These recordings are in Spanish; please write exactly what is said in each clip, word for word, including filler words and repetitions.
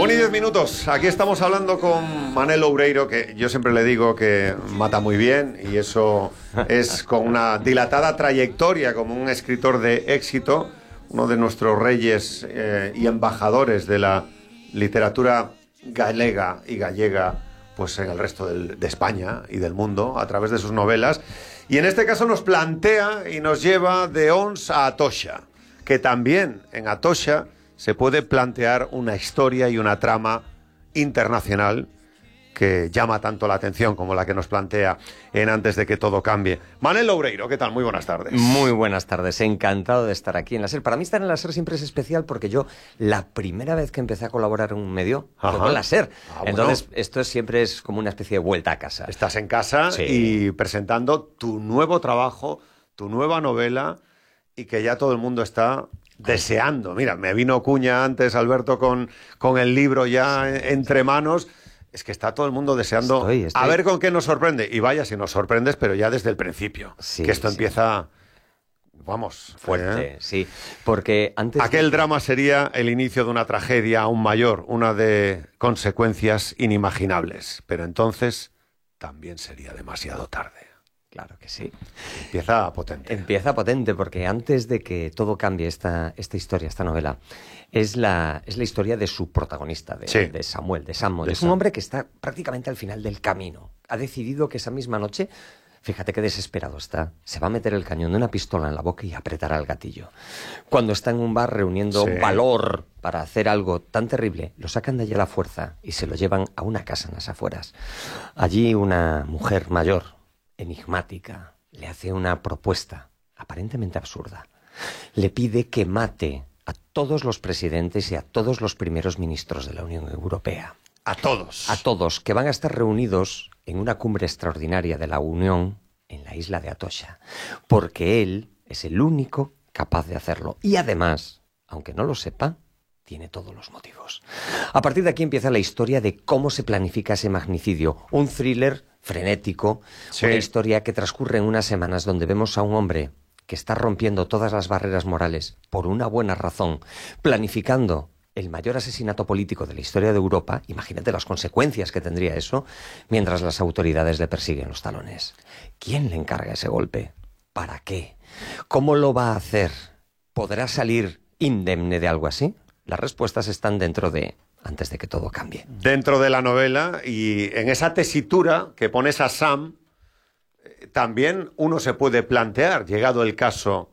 Bueno, y diez minutos. Aquí estamos hablando con Manel Loureiro, que yo siempre le digo que mata muy bien, y eso es con una dilatada trayectoria como un escritor de éxito, uno de nuestros reyes eh, y embajadores de la literatura galega y gallega, pues en el resto del, de España y del mundo, a través de sus novelas. Y en este caso nos plantea y nos lleva de Ons a Atocha, que también en Atocha se puede plantear una historia y una trama internacional que llama tanto la atención como la que nos plantea en Antes de que todo cambie. Manel Loureiro, ¿qué tal? Muy buenas tardes. Muy buenas tardes, encantado de estar aquí en la SER. Para mí estar en la SER siempre es especial porque yo la primera vez que empecé a colaborar en un medio fue con la SER. Ah, Entonces bueno. Esto siempre es como una especie de vuelta a casa. Estás en casa Sí. y presentando tu nuevo trabajo, tu nueva novela, y que ya todo el mundo está deseando. Mira, me vino cuña antes, Alberto, con, con el libro ya sí, entre sí. manos. Es que está todo el mundo deseando estoy, estoy... a ver con qué nos sorprende. Y vaya, si nos sorprendes, pero ya desde el principio. Sí, que esto sí. empieza, vamos, fuerte, ¿eh? sí. Porque antes Aquel de... drama sería el inicio de una tragedia aún mayor, una de consecuencias inimaginables. Pero entonces también sería demasiado tarde. Claro que sí. Empieza potente. Empieza potente porque antes de que todo cambie, esta, esta historia, esta novela, es la, es la historia de su protagonista, de, sí. de Samuel, de Samuel. De es Sam. un hombre que está prácticamente al final del camino. Ha decidido que esa misma noche, fíjate qué desesperado está, se va a meter el cañón de una pistola en la boca y apretará el gatillo. Cuando está en un bar reuniendo sí. valor para hacer algo tan terrible, lo sacan de allí a la fuerza y se lo llevan a una casa en las afueras. Allí una mujer mayor, enigmática, le hace una propuesta aparentemente absurda. Le pide que mate a todos los presidentes y a todos los primeros ministros de la Unión Europea. A todos. A todos, que van a estar reunidos en una cumbre extraordinaria de la Unión en la isla de Atocha, porque él es el único capaz de hacerlo. Y además, aunque no lo sepa, tiene todos los motivos. A partir de aquí empieza la historia de cómo se planifica ese magnicidio. Un thriller frenético, sí. una historia que transcurre en unas semanas donde vemos a un hombre que está rompiendo todas las barreras morales por una buena razón, planificando el mayor asesinato político de la historia de Europa. Imagínate las consecuencias que tendría eso, mientras las autoridades le persiguen los talones. ¿Quién le encarga ese golpe? ¿Para qué? ¿Cómo lo va a hacer? ¿Podrá salir indemne de algo así? Las respuestas están dentro de Antes de que todo cambie. Dentro de la novela, y en esa tesitura que pones a Sam, eh, también uno se puede plantear, llegado el caso,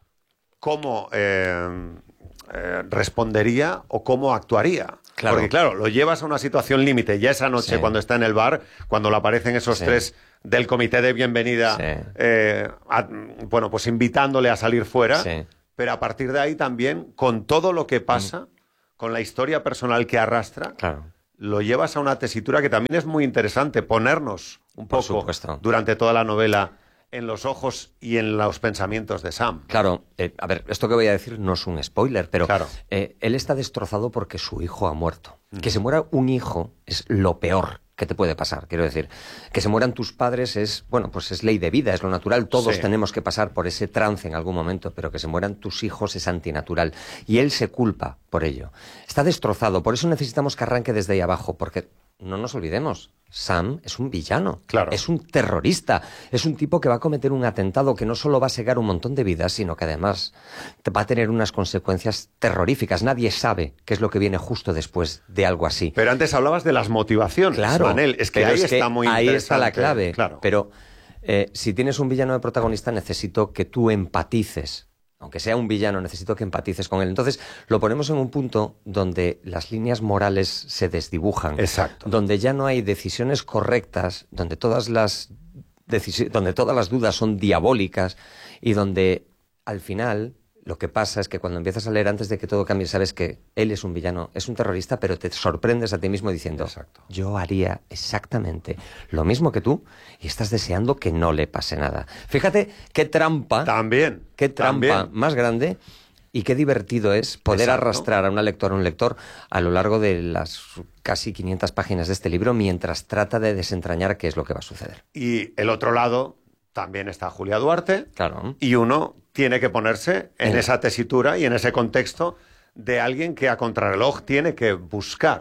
cómo eh, eh, respondería o cómo actuaría. Claro. Porque claro, lo llevas a una situación límite. Ya esa noche, Sí. cuando está en el bar, cuando le aparecen esos Sí. tres del comité de bienvenida, Sí. eh, a, bueno, pues invitándole a salir fuera, Sí. pero a partir de ahí también, con todo lo que pasa, mm. con la historia personal que arrastra, Claro. lo llevas a una tesitura que también es muy interesante, ponernos un Por poco supuesto. durante toda la novela en los ojos y en los pensamientos de Sam. Claro, eh, a ver, esto que voy a decir no es un spoiler, pero Claro. eh, él está destrozado porque su hijo ha muerto. Mm. Que se muera un hijo es lo peor que te puede pasar, quiero decir. Que se mueran tus padres es, bueno, pues es ley de vida, es lo natural. Todos sí. tenemos que pasar por ese trance en algún momento, pero que se mueran tus hijos es antinatural. Y él se culpa por ello. Está destrozado, por eso necesitamos que arranque desde ahí abajo, porque no nos olvidemos, Sam es un villano, claro. es un terrorista, es un tipo que va a cometer un atentado que no solo va a segar un montón de vidas, sino que además va a tener unas consecuencias terroríficas. Nadie sabe qué es lo que viene justo después de algo así. Pero antes hablabas de las motivaciones, claro, Manel. Es que pero ahí es que está muy ahí interesante. está la clave. Claro. Pero eh, si tienes un villano de protagonista, necesito que tú empatices. Aunque sea un villano, necesito que empatices con él. Entonces, lo ponemos en un punto donde las líneas morales se desdibujan. Exacto. Donde ya no hay decisiones correctas, donde todas las, decis- donde todas las dudas son diabólicas y donde, al final, lo que pasa es que cuando empiezas a leer Antes de que todo cambie, sabes que él es un villano, es un terrorista, pero te sorprendes a ti mismo diciendo, Exacto. yo haría exactamente lo mismo que tú y estás deseando que no le pase nada. Fíjate qué trampa, También. qué trampa también. más grande y qué divertido es poder Exacto. arrastrar a una lectora o un lector a lo largo de las casi quinientas páginas de este libro mientras trata de desentrañar qué es lo que va a suceder. Y el otro lado también está Julia Duarte. Claro. Y uno tiene que ponerse en En- esa tesitura y en ese contexto de alguien que a contrarreloj tiene que buscar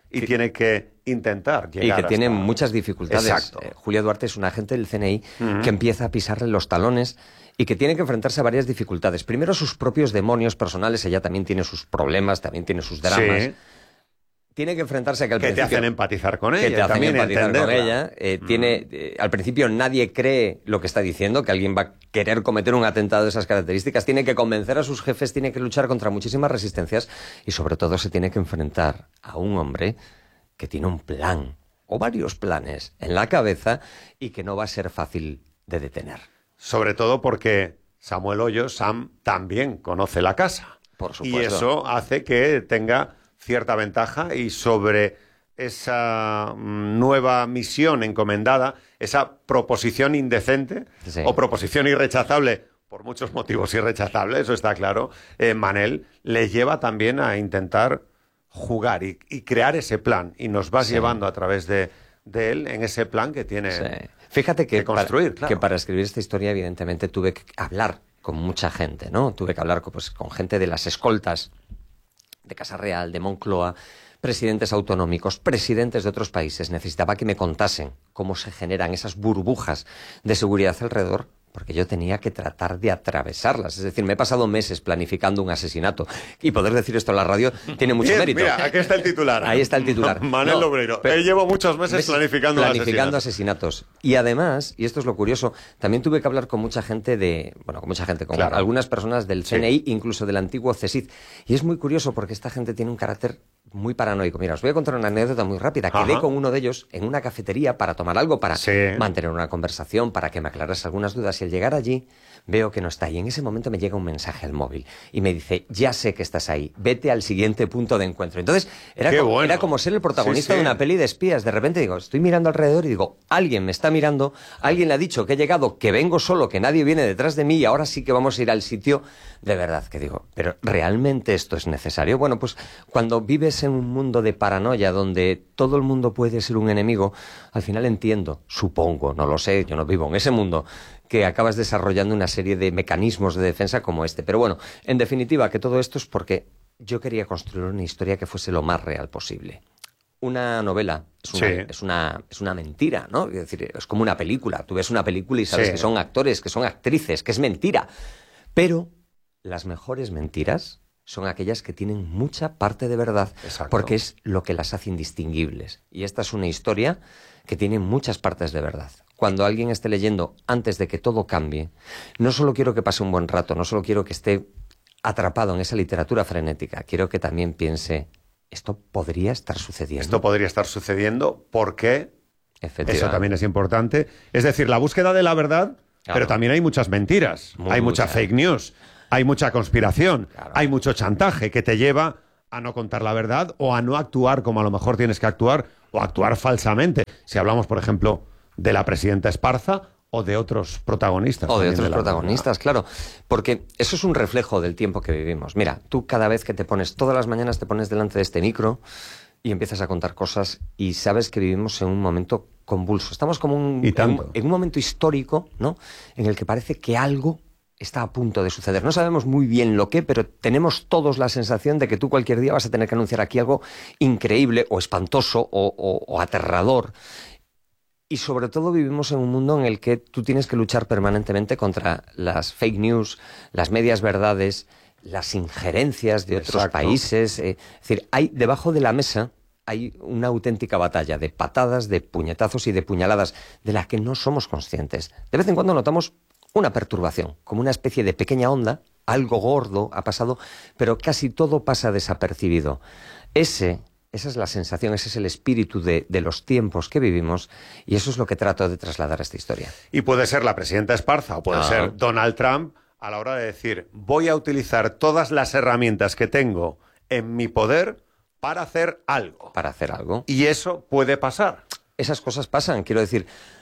y tiene que intentar llegar Y que tiene hasta... muchas dificultades. Exacto. Eh, Julia Duarte es un agente del C N I Uh-huh. que empieza a pisarle los talones y que tiene que enfrentarse a varias dificultades. Primero, sus propios demonios personales. Ella también tiene sus problemas, también tiene sus dramas. Sí. Tiene que enfrentarse a que al Que te principio... hacen empatizar con ella. que te hacen también empatizar con entenderla. ella. Eh, Mm. tiene, eh, al principio nadie cree lo que está diciendo, que alguien va a querer cometer un atentado de esas características. Tiene que convencer a sus jefes, tiene que luchar contra muchísimas resistencias y sobre todo se tiene que enfrentar a un hombre que tiene un plan o varios planes en la cabeza y que no va a ser fácil de detener. Sobre todo porque Samuel Hoyos, Sam, también conoce la casa. Por supuesto. Y eso hace que tenga cierta ventaja y sobre esa mm, nueva misión encomendada, esa proposición indecente Sí. o proposición irrechazable, por muchos motivos irrechazable, eso está claro, eh, Manel le lleva también a intentar jugar y, y crear ese plan. Y nos vas Sí. llevando a través de, de él en ese plan que tiene... Sí. Fíjate que, que construir, para, claro. que para escribir esta historia, evidentemente, tuve que hablar con mucha gente, ¿no? Tuve que hablar con, pues, con gente de las escoltas, de Casa Real, de Moncloa, presidentes autonómicos, presidentes de otros países. Necesitaba que me contasen cómo se generan esas burbujas de seguridad alrededor, porque yo tenía que tratar de atravesarlas. Es decir, me he pasado meses planificando un asesinato. Y poder decir esto en la radio tiene mucho Bien, mérito. mira, aquí está el titular. Ahí está el titular. Manel No, Obreiro. pero- Él llevo muchos meses ¿Ves? planificando, planificando asesinatos. asesinatos. Y además, y esto es lo curioso, también tuve que hablar con mucha gente de, bueno, con mucha gente, con Claro. algunas personas del C N I, incluso del antiguo CSIC. Y es muy curioso porque esta gente tiene un carácter muy paranoico. Mira, os voy a contar una anécdota muy rápida. Ajá. Quedé con uno de ellos en una cafetería para tomar algo, para Sí. mantener una conversación, para que me aclarase algunas dudas. Y al llegar allí, veo que no está. Y en ese momento me llega un mensaje al móvil y me dice, ya sé que estás ahí, vete al siguiente punto de encuentro. Entonces, era, Qué como, bueno. era como ser el protagonista Sí, sí. de una peli de espías. De repente digo, estoy mirando alrededor y digo, alguien me está mirando, alguien le ha dicho que he llegado, que vengo solo, que nadie viene detrás de mí y ahora sí que vamos a ir al sitio de verdad. Que digo, pero ¿realmente esto es necesario? Bueno, pues cuando vives en un mundo de paranoia donde todo el mundo puede ser un enemigo, al final entiendo, supongo, no lo sé, yo no vivo en ese mundo, que acabas desarrollando una serie de mecanismos de defensa como este. Pero bueno, en definitiva, que todo esto es porque yo quería construir una historia que fuese lo más real posible. Una novela es una, Sí. es una, es una mentira, ¿no? Es decir, es como una película. Tú ves una película y sabes Sí. que son actores, que son actrices, que es mentira. Pero las mejores mentiras son aquellas que tienen mucha parte de verdad, Exacto. porque es lo que las hace indistinguibles. Y esta es una historia que tiene muchas partes de verdad. Cuando alguien esté leyendo antes de que todo cambie, no solo quiero que pase un buen rato, no solo quiero que esté atrapado en esa literatura frenética, quiero que también piense, esto podría estar sucediendo. Esto podría estar sucediendo porque Efectivamente. eso también es importante. Es decir, la búsqueda de la verdad, Claro. pero también hay muchas mentiras, Muy hay mucha muchas. fake news, hay mucha conspiración, Claro. hay mucho chantaje que te lleva a no contar la verdad o a no actuar como a lo mejor tienes que actuar o actuar falsamente. Si hablamos, por ejemplo, de la presidenta Esparza o de otros protagonistas. O de también otros la protagonistas, claro. Porque eso es un reflejo del tiempo que vivimos. Mira, tú cada vez que te pones, todas las mañanas te pones delante de este micro y empiezas a contar cosas y sabes que vivimos en un momento convulso. Estamos como un, Y en, tanto. un, en un momento histórico, ¿no? En el que parece que algo está a punto de suceder. No sabemos muy bien lo que, pero tenemos todos la sensación de que tú cualquier día vas a tener que anunciar aquí algo increíble o espantoso o, o, o aterrador. Y sobre todo vivimos en un mundo en el que tú tienes que luchar permanentemente contra las fake news, las medias verdades, las injerencias de otros Exacto. países. Eh, es decir, hay debajo de la mesa hay una auténtica batalla de patadas, de puñetazos y de puñaladas de la que no somos conscientes. De vez en cuando notamos una perturbación, como una especie de pequeña onda, algo gordo ha pasado, pero casi todo pasa desapercibido. Ese... Esa es la sensación, ese es el espíritu de, de los tiempos que vivimos y eso es lo que trato de trasladar a esta historia. Y puede ser la presidenta Esparza o puede Ah. ser Donald Trump a la hora de decir, voy a utilizar todas las herramientas que tengo en mi poder para hacer algo. Para hacer algo. Y eso puede pasar. Esas cosas pasan, quiero decir,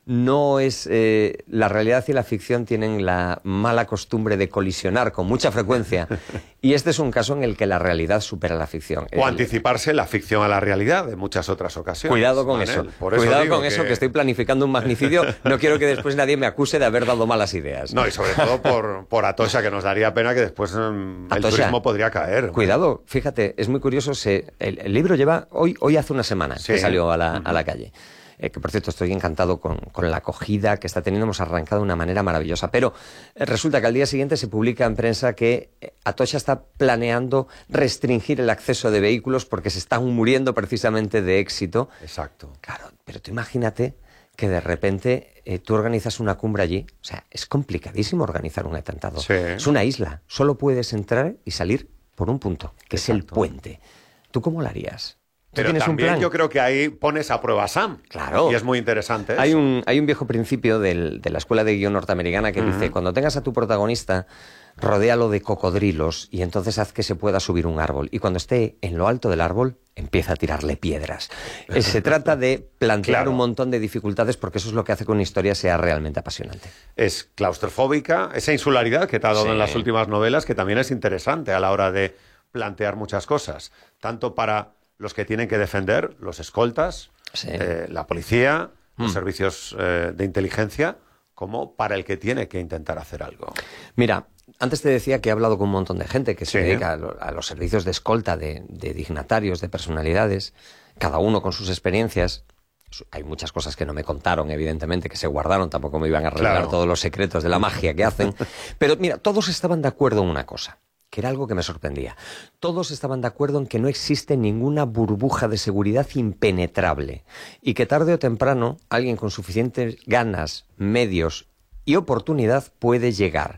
no es... Eh, la realidad y la ficción tienen la mala costumbre de colisionar con mucha frecuencia, y este es un caso en el que la realidad supera la ficción. O el, anticiparse la ficción a la realidad en muchas otras ocasiones. Cuidado con Manel. eso. Por eso Cuidado digo con que... eso, que estoy planificando un magnicidio. No quiero que después nadie me acuse de haber dado malas ideas. No, y sobre todo por, por Atocha, que nos daría pena que después um, el turismo podría caer. Cuidado, fíjate, es muy curioso. Se, el, el libro lleva, hoy, hoy hace una semana sí. que salió a la, uh-huh. a la calle. Eh, que por cierto estoy encantado con, con la acogida que está teniendo, hemos arrancado de una manera maravillosa, pero eh, resulta que al día siguiente se publica en prensa que eh, Atocha está planeando restringir el acceso de vehículos porque se están muriendo precisamente de éxito. Exacto. Claro, pero tú imagínate que de repente eh, tú organizas una cumbre allí, o sea, es complicadísimo organizar un atentado. Sí. Es una isla, solo puedes entrar y salir por un punto, que Exacto. es el puente. ¿Tú cómo lo harías? Pero también yo creo que ahí pones a prueba a Sam. Claro. Y es muy interesante eso. Hay un, hay un viejo principio del, de la escuela de guión norteamericana que uh-huh. dice, cuando tengas a tu protagonista, rodéalo de cocodrilos y entonces haz que se pueda subir un árbol. Y cuando esté en lo alto del árbol, empieza a tirarle piedras. Eh, se trata de plantear claro. un montón de dificultades porque eso es lo que hace que una historia sea realmente apasionante. Es claustrofóbica, esa insularidad que te ha dado sí. en las últimas novelas, que también es interesante a la hora de plantear muchas cosas. Tanto para... los que tienen que defender, los escoltas, sí. eh, la policía, mm. los servicios eh, de inteligencia, como para el que tiene que intentar hacer algo. Mira, antes te decía que he hablado con un montón de gente que se sí. dedica a, lo, a los servicios de escolta, de, de dignatarios, de personalidades, cada uno con sus experiencias. Hay muchas cosas que no me contaron, evidentemente, que se guardaron, tampoco me iban a revelar claro. todos los secretos de la magia que hacen. Pero mira, todos estaban de acuerdo en una cosa, que era algo que me sorprendía. Todos estaban de acuerdo en que no existe ninguna burbuja de seguridad impenetrable y que tarde o temprano alguien con suficientes ganas, medios y oportunidad puede llegar.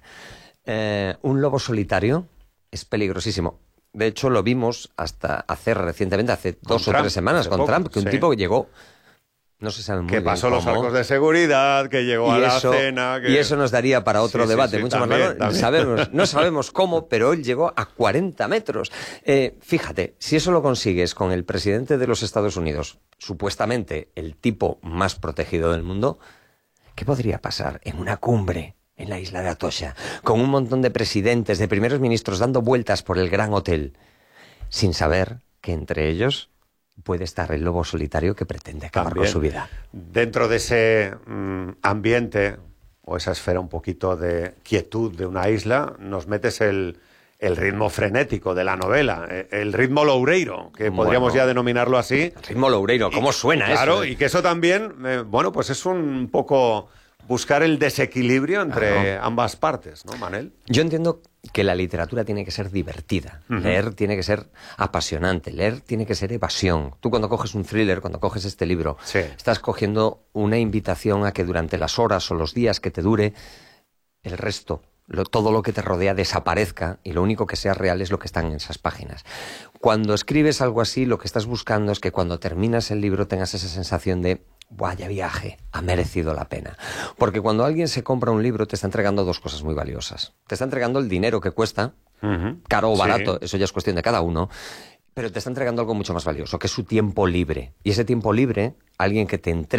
Eh, un lobo solitario es peligrosísimo. De hecho, lo vimos hasta hace recientemente, hace dos o tres semanas con Trump, que un tipo que llegó... No se sabe muy que bien pasó cómo. los arcos de seguridad, que llegó y a eso, la cena... Que... Y eso nos daría para otro sí, debate sí, sí, mucho también, más largo. Sabemos, no sabemos cómo, pero él llegó a cuarenta metros. Eh, fíjate, si eso lo consigues con el presidente de los Estados Unidos, supuestamente el tipo más protegido del mundo, ¿qué podría pasar en una cumbre en la isla de Atocha, con un montón de presidentes, de primeros ministros dando vueltas por el gran hotel, sin saber que entre ellos... puede estar el lobo solitario que pretende acabar También, con su vida? Dentro de ese mm, ambiente o esa esfera un poquito de quietud de una isla, nos metes el, el ritmo frenético de la novela, el ritmo loureiro, que bueno, podríamos ya denominarlo así. El ritmo loureiro, ¿cómo y, suena claro, eso? Claro, y que eso también, eh, bueno, pues es un poco buscar el desequilibrio entre Ajá. ambas partes, ¿no, Manel? Yo entiendo que la literatura tiene que ser divertida, uh-huh. leer tiene que ser apasionante, leer tiene que ser evasión. Tú cuando coges un thriller, cuando coges este libro, sí. estás cogiendo una invitación a que durante las horas o los días que te dure, el resto, lo, todo lo que te rodea desaparezca y lo único que sea real es lo que está en esas páginas. Cuando escribes algo así, lo que estás buscando es que cuando terminas el libro tengas esa sensación de vaya viaje, ha merecido la pena. Porque cuando alguien se compra un libro te está entregando dos cosas muy valiosas. Te está entregando el dinero que cuesta, uh-huh. caro o barato, sí. eso ya es cuestión de cada uno, pero te está entregando algo mucho más valioso, que es su tiempo libre. Y ese tiempo libre, alguien que te entrega